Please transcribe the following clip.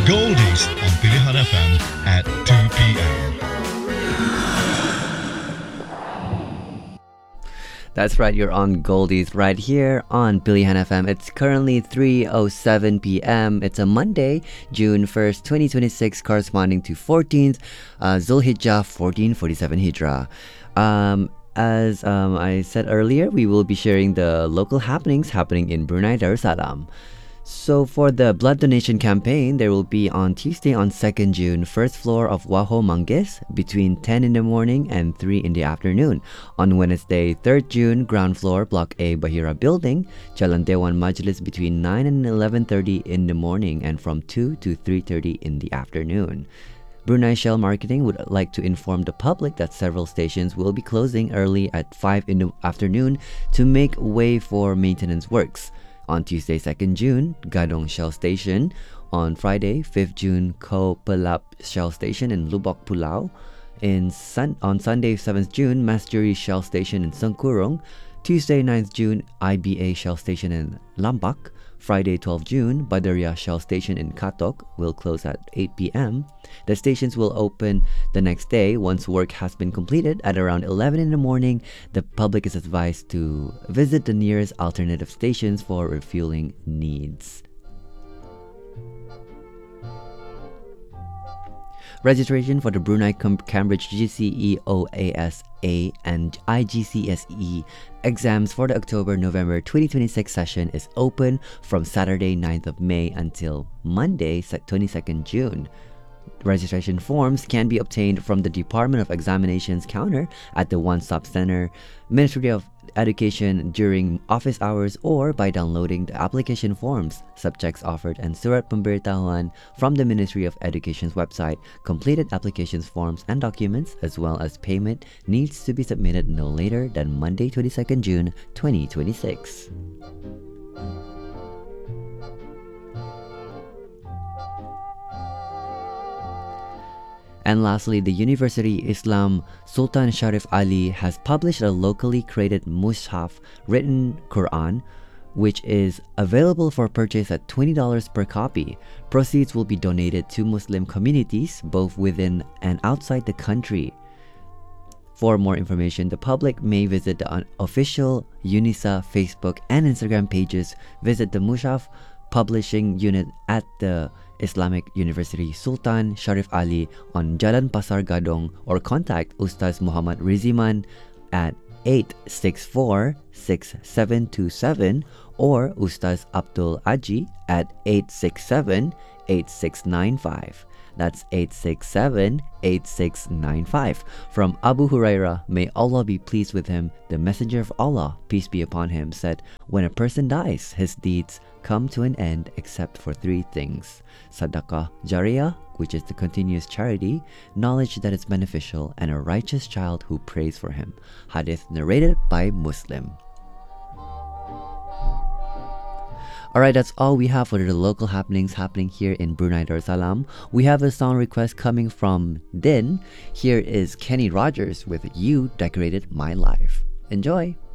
Goldies on Pilihan FM at 2 p.m. That's right, you're on Goldies right here on Pilihan FM. It's currently 3:07 p.m. It's a Monday, June 1st, 2026, corresponding to 14th Zulhijjah 1447 Hijrah. As I said earlier, we will be sharing the local happenings happening in Brunei Darussalam. So for the blood donation campaign, there will be on Tuesday on 2nd June, first floor of Waho Manggis between 10 in the morning and 3 in the afternoon. On Wednesday, 3rd June, ground floor, Block A, Bahira Building, Jalan Dewan Majlis between 9 and 11:30 in the morning and from 2 to 3:30 in the afternoon. Brunei Shell Marketing would like to inform the public that several stations will be closing early at 5 in the afternoon to make way for maintenance works. On Tuesday, 2nd June, Gadong Shell Station. On Friday, 5th June, Ko Pelap Shell Station in Lubok, Pulau. On Sunday, 7th June, Masjuri Shell Station in Sengkurung. Tuesday, 9th June, IBA Shell Station in Lambak. Friday, 12th June, Badaria Shell Station in Katok will close at 8 p.m. The stations will open the next day once work has been completed at around 11 in the morning. The public is advised to visit the nearest alternative stations for refueling needs. Registration for the Brunei Cambridge GCE OASA and IGCSE exams for the October-November 2026 session is open from Saturday 9th of May until Monday 22nd June. Registration forms can be obtained from the Department of Examinations counter at the One Stop Center, Ministry of Education during office hours, or by downloading the application forms, subjects offered, and Surat Pemberitahuan from the Ministry of Education's website. Completed applications forms and documents, as well as payment, needs to be submitted no later than Monday, 22nd June, 2026. And lastly, the University Islam Sultan Sharif Ali has published a locally created mushaf written Quran, which is available for purchase at $20 per copy. Proceeds will be donated to Muslim communities both within and outside the country. For more information, the public may visit the official UNISA Facebook and Instagram pages. Visit the Mushaf Publishing Unit at the Islamic University Sultan Sharif Ali on Jalan Pasar Gadong, or contact Ustaz Muhammad Riziman at 864-6727 or Ustaz Abdul Aji at 867-8695. That's 867-8695. From Abu Hurairah, may Allah be pleased with him, the Messenger of Allah, peace be upon him, said, when a person dies, his deeds come to an end except for three things: Sadaqah Jariyah, which is the continuous charity, knowledge that is beneficial, and a righteous child who prays for him. Hadith narrated by Muslim. Alright, that's all we have for the local happenings happening here in Brunei Darussalam. We have a song request coming from Din. Here is Kenny Rogers with You Decorated My Life. Enjoy!